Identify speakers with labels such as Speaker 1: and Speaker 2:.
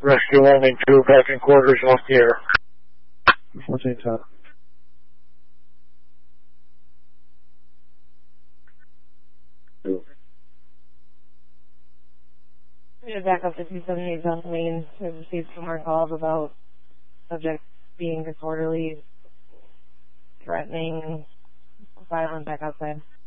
Speaker 1: Rescue only 2, back in quarters off the air.
Speaker 2: 14 top.
Speaker 3: Back up to 278 South Main. We've received some more calls about subjects being disorderly, threatening, violent back outside.